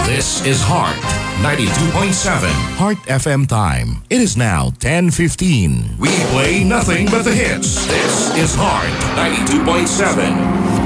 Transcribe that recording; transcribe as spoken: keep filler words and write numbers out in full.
This is Heart ninety-two point seven. Heart F M time. It is now ten fifteen. We play nothing but the hits. This is Heart ninety-two point seven.